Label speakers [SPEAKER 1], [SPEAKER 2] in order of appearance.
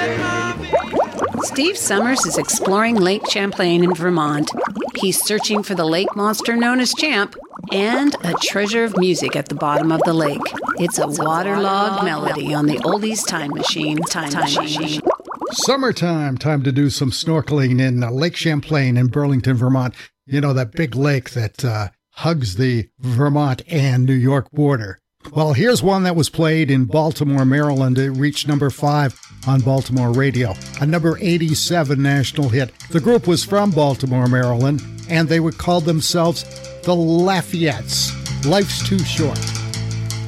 [SPEAKER 1] Steve Summers is exploring Lake Champlain in Vermont. He's searching for the lake monster known as Champ and a treasure of music at the bottom of the lake. It's a waterlogged melody on the oldies time machine.
[SPEAKER 2] Summertime, time to do some snorkeling in Lake Champlain in Burlington, Vermont. You know, that big lake that hugs the Vermont and New York border. Well, here's one that was played in Baltimore, Maryland. It reached number 5 on Baltimore radio, a number 87 national hit. The group was from Baltimore, Maryland, and they would call themselves the Lafayettes. Life's Too Short.